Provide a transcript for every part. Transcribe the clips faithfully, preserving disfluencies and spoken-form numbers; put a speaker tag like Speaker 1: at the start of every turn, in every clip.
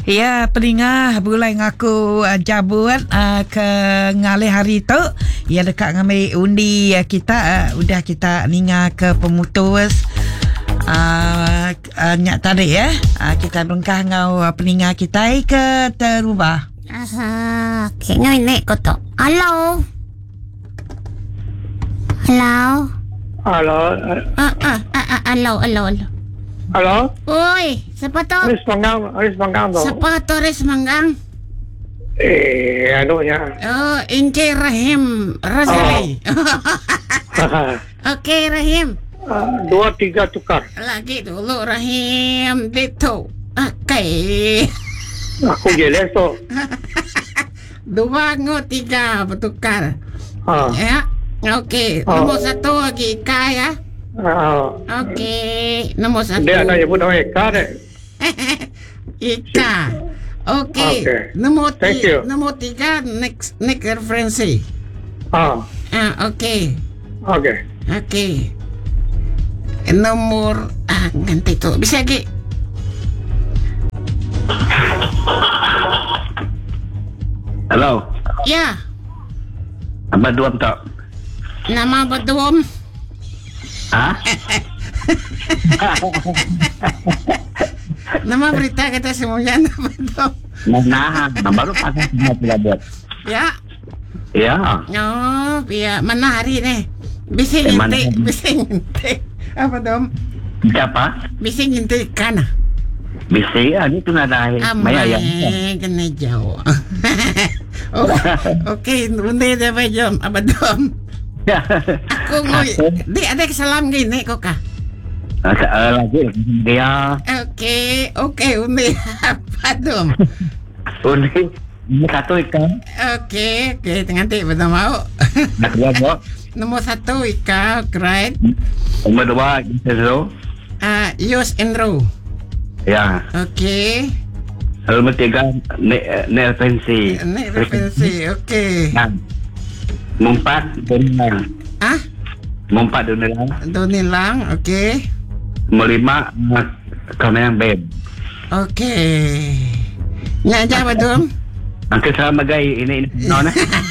Speaker 1: Ya, peningah bulan aku uh, jabuan uh, ke ngalih hari tu. Ya, dekat ngambil undi uh, kita uh, udah kita ninga ke pemutus uh, uh, nyak tarik ya. Uh, kita bengkah ngau uh, peningah kita ke terubah.
Speaker 2: Aha, kayaknya ini kotok. Halo. Halo.
Speaker 3: Halo.
Speaker 2: Ah ah ah halo halo halo.
Speaker 3: Halo.
Speaker 2: Oi, siapa tu?
Speaker 3: Aris Manggang, Aris Manggang tu.
Speaker 2: Siapa tu Aris Manggang?
Speaker 3: Eh, anunya.
Speaker 2: Oh, Inci Rahim Razali. Oh. Okey, Rahim.
Speaker 3: Uh, dua tiga tukar.
Speaker 2: Lagi dulu Rahim itu. Okey.
Speaker 3: Aku jelas tu.
Speaker 2: Dua ngu tiga bertukar.
Speaker 3: Ha.
Speaker 2: Ya. Okey,
Speaker 3: Oh.
Speaker 2: nombor satu lagi Ika ya.
Speaker 3: Uh,
Speaker 2: Okey, nombor satu.
Speaker 3: dia nak nyebut nama Eka deh.
Speaker 2: Ika. Okey.
Speaker 3: Okay.
Speaker 2: Nombor
Speaker 3: Thank
Speaker 2: tiga,
Speaker 3: you.
Speaker 2: nombor tiga next next referensi.
Speaker 3: Ha.
Speaker 2: Ah, okey.
Speaker 3: Okey.
Speaker 2: Okey. Nomor ah ganti tu. Bisa lagi.
Speaker 4: Hello.
Speaker 2: Ya.
Speaker 4: Abang Duam tak?
Speaker 2: Nama betul.
Speaker 4: Ha?
Speaker 2: Nama berita kita semuanya nama betul.
Speaker 4: Nah, baru pakai semua tidak buat.
Speaker 2: Ya.
Speaker 4: Ya.
Speaker 2: Oh, ya. Mana hari ni? Bisa
Speaker 4: Eh, mana
Speaker 2: nyintik,
Speaker 4: hari?
Speaker 2: bisa nyintik. Apa dom?
Speaker 4: Siapa?
Speaker 2: Bisa nyintik kan?
Speaker 4: Bisa ya, ni tu nak dah. Maya ya.
Speaker 2: Amai, kena jauh. Oh, okey, undi dia jom. Apa dom? Aku ngoi. Dia ada salam gini kok kah?
Speaker 4: Lagi dia.
Speaker 2: Okey, okey, undi. Apa dom?
Speaker 4: Undi ini satu ikan.
Speaker 2: Okey, okey, nanti betul mau.
Speaker 4: Nak dua buat.
Speaker 2: Nombor satu Ika, right?
Speaker 4: Nombor dua itu.
Speaker 2: Ah, Yus Enro.
Speaker 4: Ya.
Speaker 2: Okey.
Speaker 4: Nombor tiga ne nervensi.
Speaker 2: Ini referensi, okey.
Speaker 4: Nah. Mumpat Donilang.
Speaker 2: Ah,
Speaker 4: Mumpat Donilang.
Speaker 2: Donilang, okey.
Speaker 4: Nombor lima Kameang Beb.
Speaker 2: Okey. Nyak aja betul.
Speaker 4: Angka sama gay ini ini nona.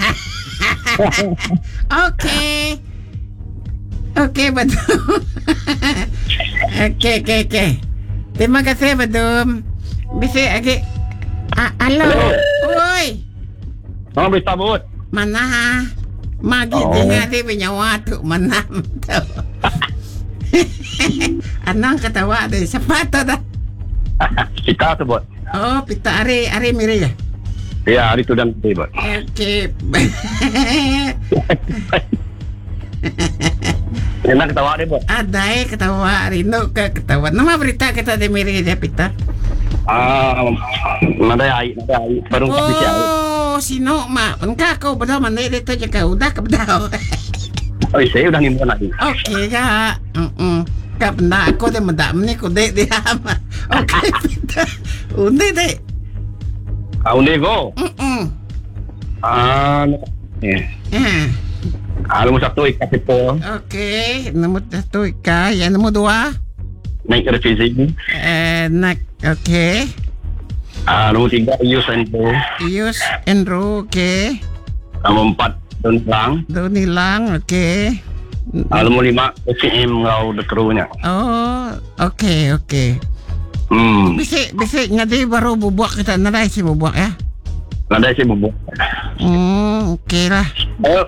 Speaker 2: Okey. Okey, betul. Okey, okey, okey. Terima kasih, betul. Bisa lagi. Ah, halo. Oi.
Speaker 4: Oh, bisa buat.
Speaker 2: Mana ha? Magi
Speaker 4: Oh.
Speaker 2: dengar dia punya waktu mana tu. Anang ketawa deh. Siapa tu dah?
Speaker 4: Kita tu buat.
Speaker 2: Oh, pita hari hari miri ya.
Speaker 4: Ya, hari tu dan tu buat.
Speaker 2: Okey.
Speaker 4: Enak ketawa dia buat.
Speaker 2: Ada eh ketawa Rino ke ketawa. Nama berita kita di miri dia pita.
Speaker 4: Ah, nanti air, nanti air. Baru kasih si air.
Speaker 2: Oh, sino mak. Engkau kau betul mana dia tu jaga udah ke betul.
Speaker 4: Oh, saya udah nimbuan lagi.
Speaker 2: Okey kak. Hmm. Kak benda aku dia mendak ni aku dek dia ama. Okey pita. Undi dek.
Speaker 4: Ah, undi go.
Speaker 2: Hmm.
Speaker 4: Ah, eh.
Speaker 2: Ah.
Speaker 4: Ah, nombor satu ikat itu.
Speaker 2: Okey, nombor satu Ika. Yang nombor dua?
Speaker 4: Naik ke revisi.
Speaker 2: Eh, nak. Okey.
Speaker 4: Ah, nombor tiga Yus itu.
Speaker 2: Yus Enro, okey.
Speaker 4: Nombor empat Donilang.
Speaker 2: Donilang, okey.
Speaker 4: Ah, nombor lima S M ngau dekrunya.
Speaker 2: Oh, okey, okey.
Speaker 4: Hmm,
Speaker 2: Bisa, bisa ngadi baru bubuak kita nadai si bubuak ya.
Speaker 4: nanti saya bubuk.
Speaker 2: Hmm, okey lah.
Speaker 4: Oh,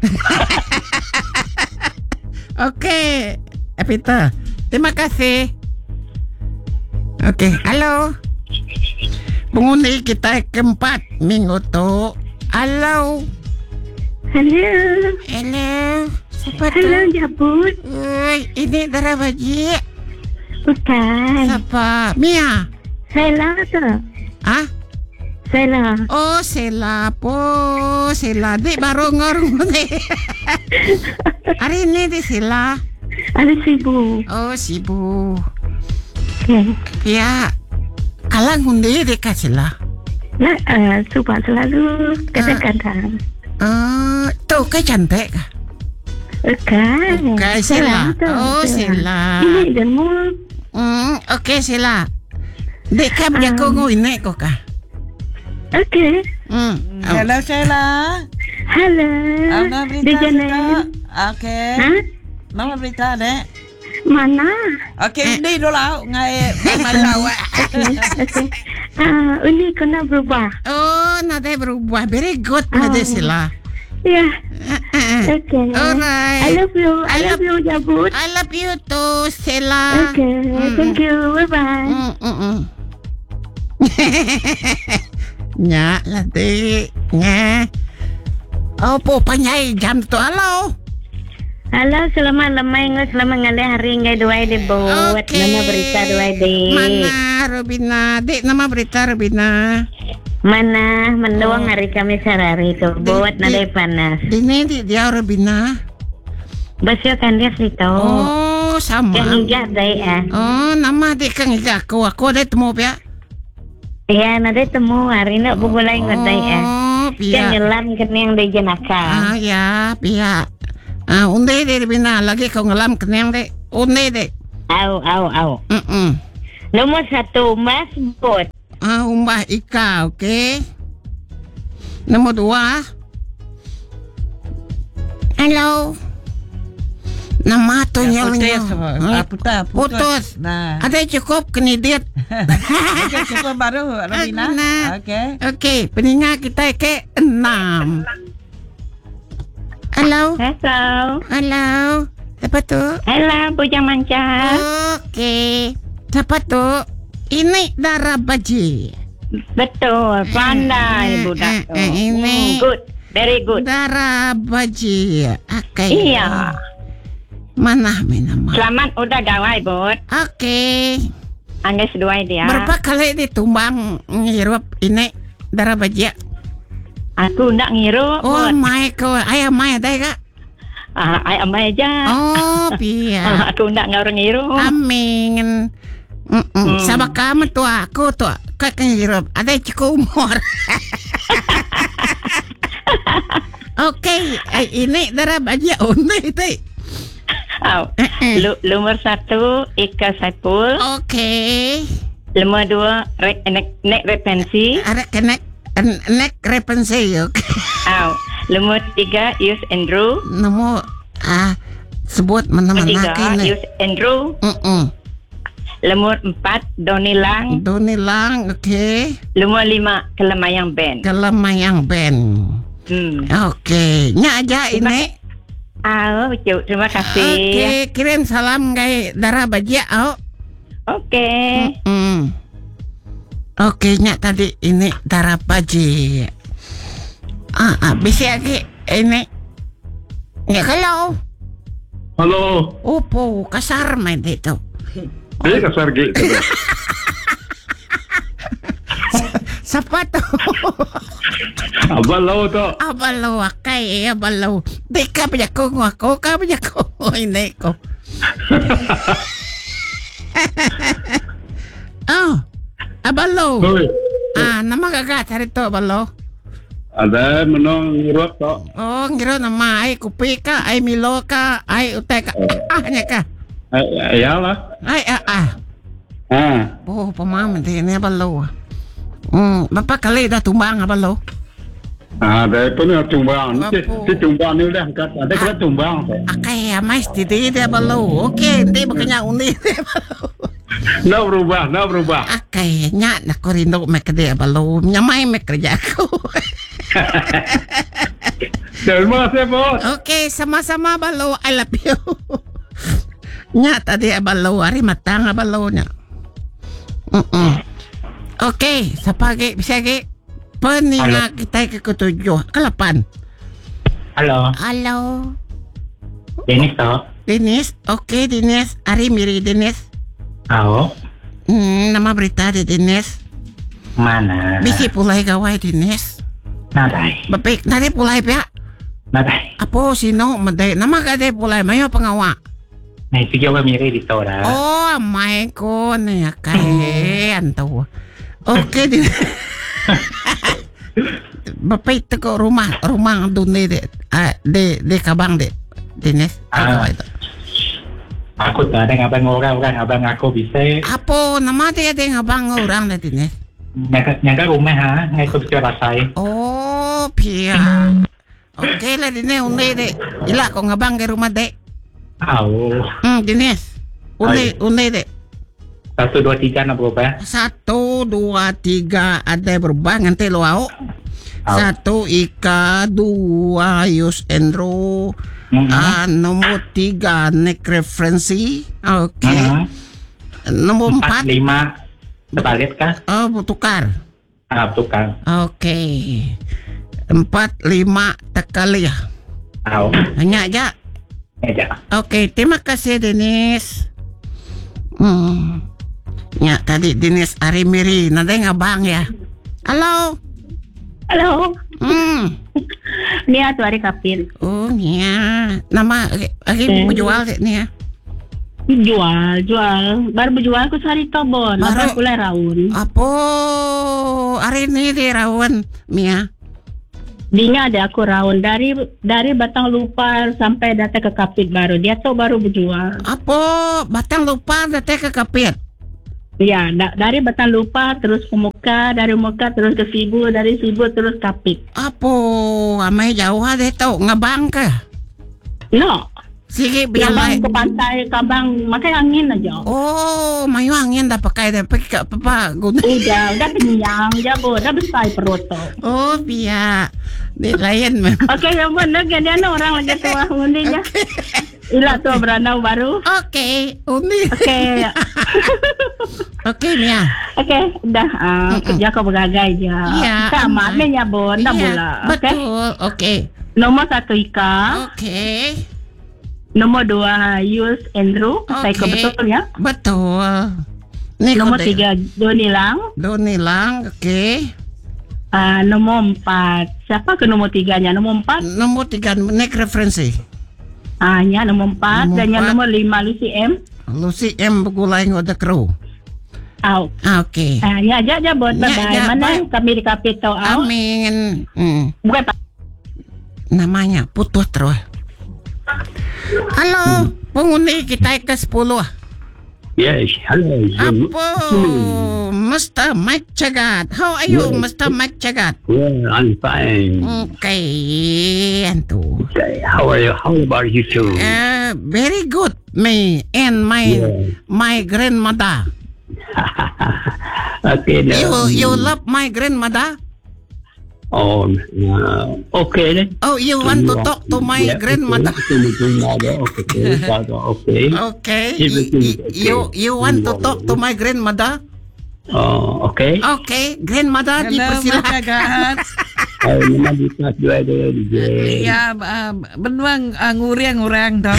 Speaker 2: Okey, Peter. Terima kasih. Okey, halo. Pengundi kita keempat minggu tu. Halo.
Speaker 5: Hello.
Speaker 2: Hello. Siapa tu?
Speaker 5: Hello, Jabut.
Speaker 2: Oi, ini Dara Baji.
Speaker 5: Bukan.
Speaker 2: Siapa? Mia.
Speaker 5: Sela tu.
Speaker 2: Ah?
Speaker 5: Sela.
Speaker 2: Oh, Sela po. Sela. Di baru ngorong ni. Hari ini di Sela.
Speaker 5: Ada sibuk.
Speaker 2: Oh, sibuk.
Speaker 5: Okay.
Speaker 2: Ya. Alang hundi dekat Sela.
Speaker 5: Nak, uh, suka selalu kadang-kadang.
Speaker 2: Ah, tu ke cantik kah?
Speaker 5: Bukan.
Speaker 2: Bukan, Sela.
Speaker 5: tu.
Speaker 2: Oh, Sela.
Speaker 5: Ini demu.
Speaker 2: Hmm, okey Sela. Dek ka berjaga ngoi nek ko ka.
Speaker 5: Okey.
Speaker 2: Hmm.
Speaker 1: Hello Sheila.
Speaker 5: Hello.
Speaker 1: Ah, nama berita
Speaker 5: Di
Speaker 1: juga.
Speaker 5: Jalan.
Speaker 1: Okey.
Speaker 5: Ha?
Speaker 1: Nama berita dek.
Speaker 5: Mana?
Speaker 1: Okey, undi dulu lah. Ngai malau.
Speaker 5: Okey. Okey. Ah, ini kena berubah.
Speaker 2: Oh, nada berubah. Very good, nada sila.
Speaker 5: Ya.
Speaker 2: Uh-uh.
Speaker 5: Okay.
Speaker 2: Alright.
Speaker 5: I love you. I,
Speaker 2: I
Speaker 5: love,
Speaker 2: love-
Speaker 5: you, Jabut.
Speaker 2: I love you too, Sela.
Speaker 5: Okay. Thank you. Bye-bye.
Speaker 2: Mm, mm, mm. Nya lah dek. Nya. Apa panyai jam tu halo?
Speaker 5: Halo, selamat lemai ngos selamat ngalih hari ngai dua di buat
Speaker 2: Okey.
Speaker 5: nama berita dua di.
Speaker 2: Mana Robina? Dek nama berita Robina.
Speaker 5: Mana mendoang
Speaker 2: Oh.
Speaker 5: hari Kamis hari itu buat
Speaker 2: Di-
Speaker 5: nadai
Speaker 2: di-
Speaker 5: panas.
Speaker 2: Di ni di dia Robina.
Speaker 5: Basyo kan dia situ.
Speaker 2: Oh, sama.
Speaker 5: Yang ijat dai ah.
Speaker 2: Oh, nama dek kang ija aku. Aku ada temu pia.
Speaker 5: Ya, nadai temu hari nak bugulai ngadai ah.
Speaker 2: Oh,
Speaker 5: Yang
Speaker 2: pia.
Speaker 5: ngelam kena yang di jenaka.
Speaker 2: Ah, ya, pia. Ah, unde de Robina lagi kau ngelam kenang dek. Unde dek.
Speaker 5: Au au au.
Speaker 2: Mm-mm.
Speaker 5: Nomor satu Mas Bot.
Speaker 2: Ah, umbah Ika, okey. Nombor dua. Hello. Nama tu
Speaker 1: Ya,
Speaker 2: nyalnya.
Speaker 1: putus. Ah, putus, putus.
Speaker 2: Putus.
Speaker 1: Nah.
Speaker 2: Ada cukup kenidit.
Speaker 1: Okey, cukup baru Robina.
Speaker 2: Robina.
Speaker 1: Okey.
Speaker 2: Okey, peningat kita ke enam. Hello.
Speaker 5: Hello.
Speaker 2: Hello. Siapa tu?
Speaker 5: Hello, Bujang Manca.
Speaker 2: Okey. Siapa tu? Ini Dara Baji.
Speaker 5: Betul, pandai
Speaker 2: Eh,
Speaker 5: budak tu.
Speaker 2: eh, eh, ini.
Speaker 5: Hmm, good, very good.
Speaker 2: Dara Baji. Okey.
Speaker 5: Iya.
Speaker 2: Mana mi nama?
Speaker 5: Selamat udah gawai, Bot.
Speaker 2: Okey.
Speaker 5: Angges dua dia.
Speaker 2: Berapa kali ditumbang ngirup ini Dara Baji?
Speaker 5: Aku ndak ngiru,
Speaker 2: Oh,
Speaker 5: Bot.
Speaker 2: mai ko. Ayah mai ada kak?
Speaker 5: Ah, ai amai aja.
Speaker 2: Oh, pia.
Speaker 5: Ah, aku ndak ngaur ngiru.
Speaker 2: Amin. Mm-mm. Sama kamu tu aku tu kak ngirup. Ada cukup umur. Okey, eh, ini Dara Baji undi tu.
Speaker 5: Au.
Speaker 2: Eh, eh.
Speaker 5: Lu, nomor satu Ika Saipul.
Speaker 2: Okey.
Speaker 5: Nomor dua Re, nek, nek Repensi.
Speaker 2: Ada kenek nek repensi ok.
Speaker 5: Au. Nomor tiga Yus Andrew.
Speaker 2: Nombor ah sebut mana
Speaker 5: Nomor
Speaker 2: mana
Speaker 5: tiga
Speaker 2: kini.
Speaker 5: Yus Andrew.
Speaker 2: Mm
Speaker 5: Nomor empat Doni Lang.
Speaker 2: Doni Lang, okey.
Speaker 5: Nomor lima Kelemayang Band.
Speaker 2: Kelemayang Band.
Speaker 5: Hmm.
Speaker 2: Okey, nya aja ini.
Speaker 5: Ah, betul. Terima kasih.
Speaker 2: Okey, kirim salam gai Dara Baji au.
Speaker 5: Okey.
Speaker 2: Hmm. Okey, nya tadi ini Dara Baji. Ah, ah bisa lagi ini. Ya, hello.
Speaker 3: Halo.
Speaker 2: Opo, kasar main itu.
Speaker 3: Dia kasar gitu.
Speaker 2: Siapa tu?
Speaker 3: Abang lau tu.
Speaker 2: Abalo akai, abalo. Deka punya ko ako, ka punya ko ini ko. Oh, abalo.
Speaker 3: Oi.
Speaker 2: Ah, nama gaga cari tu abalo.
Speaker 3: Ada menong ngirup tu.
Speaker 2: Oh, ngira nama ai kupi ka, ai milo ka, ai utai ka. Ah, nya ka.
Speaker 3: Eh, ya lah.
Speaker 2: Ai ah ah.
Speaker 3: Ah.
Speaker 2: Oh, pemam di ni abalo. Hmm, berapa kali dah tumbang abalo?
Speaker 3: Ah, ada pun yang tumbang. Si,
Speaker 2: Apa?
Speaker 3: si tumbang ni dah angkat. Ada kena tumbang.
Speaker 2: Akai amai stidi dia abalo. Okey, nanti makanya undi dia abalo.
Speaker 3: Nak berubah, nak berubah.
Speaker 2: Akai nya nak ko rindu mek dia abalo. Nyamai mek kerja aku.
Speaker 3: Terima kasih, bos.
Speaker 2: Okey, sama-sama abalo. I love you. Nya tadi abalo hari matang abalo nya. Mm-mm. Okey, siapa lagi? Bisa lagi? Peningat kita ke ketujuh, ke lapan.
Speaker 6: Halo,
Speaker 2: Halo.
Speaker 6: Dennis toh?
Speaker 2: Dennis, okey Dennis. Hari miri Dennis.
Speaker 6: Tahu?
Speaker 2: Hmm, nama berita di Dennis.
Speaker 6: Mana?
Speaker 2: Bisi pulai gawai Dennis.
Speaker 6: Nadai,
Speaker 2: Bapik, nari pulai pia.
Speaker 6: nadai.
Speaker 2: Apo sino madai. Nama kade pulai mayo pengawa.
Speaker 6: Nah, itu juga miri di tora.
Speaker 2: Oh, my ko na kay antaw. Okay din. Bapay ko rumah rumah doon de ah de de kabang de Dennis.
Speaker 6: Ah.
Speaker 2: Ano ito?
Speaker 6: Aku tak ada abang orang-orang abang aku bisa.
Speaker 2: Apa nama dia dengan abang orang tadi ni?
Speaker 6: Nyangka nyangka rumah ha, ngai aku bisa rasai.
Speaker 2: Oh, pia. Okey lah dini undi dek. Ila kau ngabang ke rumah dek.
Speaker 6: Oh.
Speaker 2: Hmm, Dinis. Undi, undi dek.
Speaker 6: Satu dua tiga nak berapa?
Speaker 2: Satu, dua, tiga. Ada berubah nanti lo au. Satu Ika, dua Yus Endro.
Speaker 6: Mm-hmm.
Speaker 2: Ah, nombor tiga Nick referensi. Okey.
Speaker 6: Mm-hmm.
Speaker 2: Nombor
Speaker 6: Empat,
Speaker 2: empat.
Speaker 6: lima. Terbalik kah?
Speaker 2: Oh, bertukar.
Speaker 6: Ah, tukar.
Speaker 2: Okey. Empat, lima tekali ya.
Speaker 6: Oh.
Speaker 2: Hanya aja.
Speaker 6: Aja.
Speaker 2: Okey, terima kasih Dinis. Hmm. Ya, tadi Dinis Arimiri. Nanti ngabang ya. Halo.
Speaker 5: Halo.
Speaker 2: Hmm.
Speaker 5: Nia tu hari kapil.
Speaker 2: Oh, ya. Nama lagi
Speaker 5: Eh.
Speaker 2: berjual dek ni ya.
Speaker 5: Jual, jual. Baru berjual aku sehari tu bon.
Speaker 2: Baru-
Speaker 5: Baru kulai raun.
Speaker 2: Apa hari ini di Rawan Mia?
Speaker 5: Dinya ada aku raun dari dari Batang Lupar sampai datang ke kapil baru. Dia tu baru berjual.
Speaker 2: Apa batang lupa datang ke kapit?
Speaker 5: Ya, da, dari Batang Lupar terus ke Muka, dari Muka terus ke Sibu, dari Sibu terus kapit.
Speaker 2: Apa amai jauh ada tu ngabang ke?
Speaker 5: No.
Speaker 2: Sige biar
Speaker 5: Kabang
Speaker 2: lain.
Speaker 5: ke pantai, kabang makai angin aja.
Speaker 2: Oh, mayu angin dah pakai dah pakai kat apa guna.
Speaker 5: Udah, udah kenyang, dah bo, dah besar perut tu.
Speaker 2: Oh, biar di lain memang.
Speaker 5: Okey, yang benar kan dia ada orang lagi tua undinya. Ila tu beranau baru.
Speaker 2: Okey, undi.
Speaker 5: Okey.
Speaker 2: Okey, Mia.
Speaker 5: Okey, dah uh, kerja kau bergagai je.
Speaker 2: Ya,
Speaker 5: Sama
Speaker 2: aman.
Speaker 5: ni ya bon, dah
Speaker 2: Ya,
Speaker 5: bola. Okey.
Speaker 2: betul. Okey.
Speaker 5: Nomor satu Ika,
Speaker 2: Okey.
Speaker 5: nomor dua Yus Andrew, saya
Speaker 2: Okey.
Speaker 5: betul ya.
Speaker 2: Betul. Ni
Speaker 5: Nomor
Speaker 2: kode.
Speaker 5: tiga Doni Lang,
Speaker 2: Doni Lang, okey.
Speaker 5: uh, nomor empat. Siapa ke nomor tiganya? Nomor empat.
Speaker 2: Nombor tiga, neck referensi.
Speaker 5: Ah, ya nomor empat
Speaker 2: Nombor
Speaker 5: dan yang
Speaker 2: empat.
Speaker 5: nomor lima Lucy M.
Speaker 2: Lucy M begulai ngode kru.
Speaker 5: Out.
Speaker 2: Ah, okey.
Speaker 5: Ah, ya aja aja buat
Speaker 2: Ya,
Speaker 5: bye.
Speaker 2: ya,
Speaker 5: Mana
Speaker 2: bye.
Speaker 5: kami di kapito out.
Speaker 2: Amin. Hmm.
Speaker 5: Bukan Pak.
Speaker 2: Namanya putus terus. Halo, pengundi kita ke sepuluh.
Speaker 4: Yes, hello.
Speaker 2: Apa? Mister Mike Chagat. How are you, Mister Mike Chagat?
Speaker 4: Well, I'm fine.
Speaker 2: Okay, antu.
Speaker 4: Okay, How are you? How about you too?
Speaker 2: Uh, very good, me and my
Speaker 4: Yeah.
Speaker 2: my grandmother.
Speaker 4: Okay, now.
Speaker 2: You you love my grandmother?
Speaker 4: Oh, uh, okay then.
Speaker 2: Oh, you want to talk to my
Speaker 4: Yeah,
Speaker 2: grandmother?
Speaker 4: Okay, to my grandmother. Okay, father, okay.
Speaker 2: Okay.
Speaker 4: Everything is
Speaker 2: Y-
Speaker 4: okay.
Speaker 2: You you want to talk to my grandmother?
Speaker 4: Oh, okay.
Speaker 2: Okay, grandmother
Speaker 1: Hello,
Speaker 2: dipersilakan.
Speaker 1: masyarakat.
Speaker 4: Ay, naman dito na dua ada di.
Speaker 1: Ya, uh, benuang uh, nguriang-nguriang tu.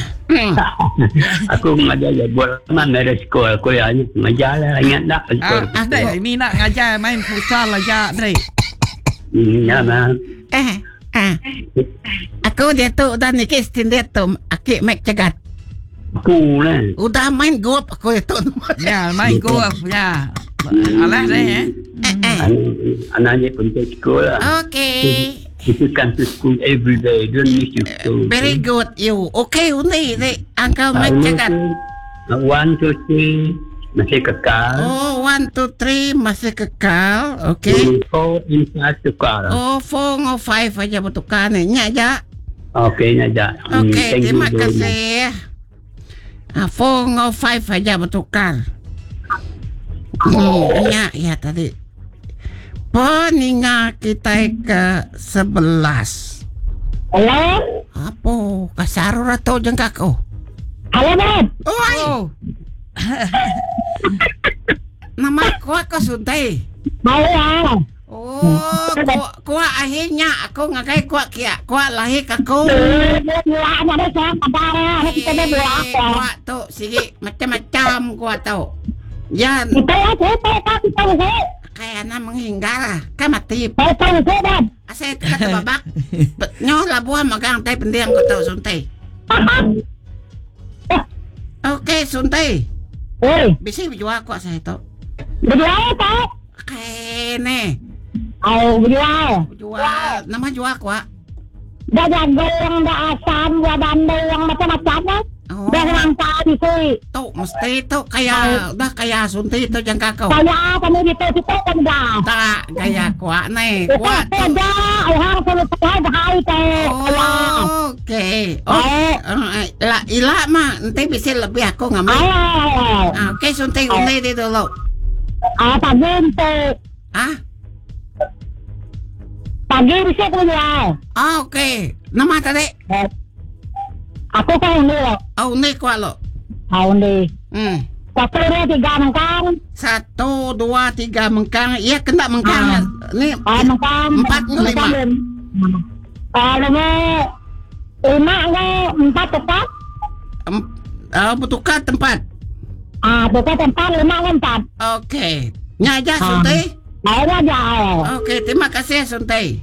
Speaker 4: Aku ngajar ya buat mana ada sekolah kuliah ni ngajar lah ingat tak
Speaker 1: Ah,
Speaker 4: sekolah.
Speaker 1: ada ini nak ngajar main futsal aja, Dre.
Speaker 4: Hmm, ya mah.
Speaker 2: Eh, eh. Aku dia tu udah nikah dia tu akik Mike Chagat.
Speaker 4: Aku lah.
Speaker 2: Udah main golf aku itu.
Speaker 1: Ya, main golf ya. Alah Dre eh.
Speaker 2: Eh, eh.
Speaker 4: Anaknya pun ke sekolah.
Speaker 2: Okay.
Speaker 4: Itu kan to school every day. Don't miss your school.
Speaker 2: Very good you. Okay, undi ni Uncle Mike Chagat.
Speaker 4: One, two, three. Masih kekal.
Speaker 2: Oh, one, two, three masih kekal. Okay.
Speaker 4: Four, in five kekal.
Speaker 2: Oh, four or five aja bertukar ni. Nya aja.
Speaker 4: Okay, Naja. Hmm,
Speaker 2: Okay,
Speaker 4: thank you
Speaker 2: terima
Speaker 4: very much.
Speaker 2: kasih. Ah, four or five aja bertukar. Hmm, ya, ya tadi. Peninga kita ke sebelas.
Speaker 5: Hello?
Speaker 2: Apa? Kasarur atau jengkak ko?
Speaker 5: Halo, Bob.
Speaker 2: Oi!
Speaker 1: Oh,
Speaker 2: Nama ko ako sunday.
Speaker 5: Halo.
Speaker 2: Oh, ko ko akhirnya aku ngakai ko kia. Ko lahir kako.
Speaker 5: Bola ada saya pada kita ada bola.
Speaker 2: Ko tu sige macam-macam ko tu. Yan,
Speaker 5: Kita ya kita tak kita saya.
Speaker 2: kaya na menghingga ka mati.
Speaker 5: Saya tahu saya, Bob.
Speaker 2: Asa ka babak. Nyo labuhan magang tay pendiam ko tu sunday. Okay, sunday.
Speaker 5: Oi,
Speaker 2: Bisi bijua ko sa ito.
Speaker 5: berjual tak?
Speaker 2: Okay, ne.
Speaker 5: Oh, berjual.
Speaker 2: Jual, nama jual ko.
Speaker 5: Dah jago yang dah asam, dah bandel yang macam-macam kan?
Speaker 2: Oh.
Speaker 5: Dah langkah di sini.
Speaker 2: Tu mesti tu kaya dah kaya sunti tu jangka kau.
Speaker 5: Saya kami di situ kan dah.
Speaker 2: Tak kaya kuat ni. Kuat.
Speaker 5: Kuat dah. Orang selalu saya dah teh.
Speaker 2: Oh, okey. Oh, uh, la ila mah nanti bisa lebih aku ngambil.
Speaker 5: Ah.
Speaker 2: Ah, okey suntik undi dia dulu.
Speaker 5: Ah, pagi tu.
Speaker 2: Ah?
Speaker 5: Pagi bisa punya.
Speaker 2: Ah, okey. Nama tadi?
Speaker 5: Aku kan ini.
Speaker 2: Oh, ni kuat lo.
Speaker 5: Ah, ini.
Speaker 2: Hmm.
Speaker 5: Satu dua tiga mengkang.
Speaker 2: Satu, dua, tiga mengkang. Iya, kena mengkang.
Speaker 5: Ah.
Speaker 2: Ni
Speaker 5: Ah, mengkang.
Speaker 2: empat ke lima?
Speaker 5: Ah, lima. Lima ke empat tepat.
Speaker 2: Em, uh, bertukar tempat.
Speaker 5: Ah, tepat tempat lima ke empat.
Speaker 2: Okey. Nyaja
Speaker 5: Ah.
Speaker 2: suntik.
Speaker 5: Saya aja.
Speaker 2: Okey, terima kasih suntik.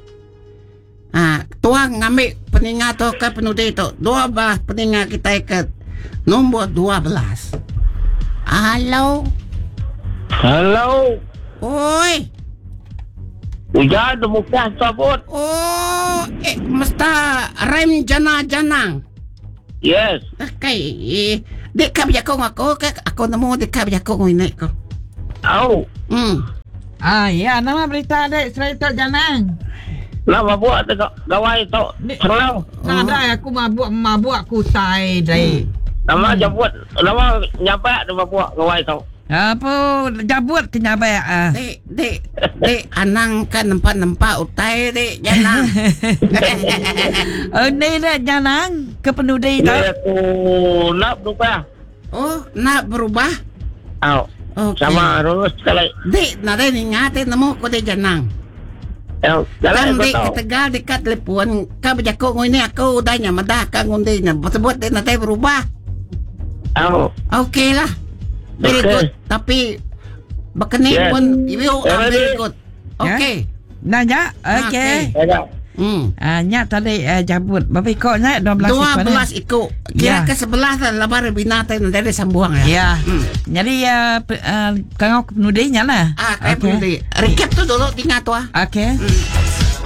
Speaker 2: Ah, tuang ngambil peningat tu ke penudi tu. Dua belas peningat kita ikat. Nombor dua belas. Halo.
Speaker 4: Hello.
Speaker 2: Oi.
Speaker 4: Hujan bukan sabut.
Speaker 2: Oh, eh, mesti rem jana-janang.
Speaker 4: Yes.
Speaker 2: Okey. Dek kau berjakong aku ke? Aku nemu dek kau berjakong ini ko.
Speaker 4: Au.
Speaker 2: Hmm.
Speaker 1: Ah, ya, nama berita dek cerita janang.
Speaker 4: Lama buat tu gawai tu. Serang.
Speaker 1: Nah, dah aku mabuk mabuk aku tai dek.
Speaker 4: Lama je buat. Lama nyampe tu buat gawai tu.
Speaker 1: Apa jabut kenyabai ah.
Speaker 2: Dek, dek, dek anang kan nampak-nampak utai dek janang.
Speaker 1: Oh, ni dah janang ke penudi tu.
Speaker 4: Dia tu nak berubah.
Speaker 2: Oh, nak berubah?
Speaker 4: Au.
Speaker 2: Okey.
Speaker 4: Sama terus sekali.
Speaker 2: Dek, nade ni ngate nemu ko dek janang.
Speaker 4: Au.
Speaker 2: Kan
Speaker 4: Jalan
Speaker 2: dek
Speaker 4: betul.
Speaker 2: ketegal dekat telepon. Kau berjakong ini aku udahnya madah kang undi na. Sebut dek nade berubah.
Speaker 4: Au.
Speaker 2: Okey lah. Very
Speaker 4: Okey.
Speaker 2: good. Tapi Bakani
Speaker 4: Yes.
Speaker 2: pun you are
Speaker 4: Ready?
Speaker 2: very good. Okey.
Speaker 1: Nah, ya. Okey.
Speaker 4: Ada.
Speaker 2: Hmm.
Speaker 1: Ah, nya tadi uh, jabut. Berapa ikut nya? dua belas
Speaker 2: Dua
Speaker 1: ikut.
Speaker 2: belas ikut. Kira
Speaker 1: Ya.
Speaker 2: ke sebelah lah lebar binatang dari sambuang ya.
Speaker 1: Ya.
Speaker 2: Hmm.
Speaker 1: Jadi uh, uh, kang penudi nya lah.
Speaker 2: Ah, kayak
Speaker 1: Okey.
Speaker 2: okay. Recap tu dulu tinggal tu ah.
Speaker 1: Okey.
Speaker 2: Hmm.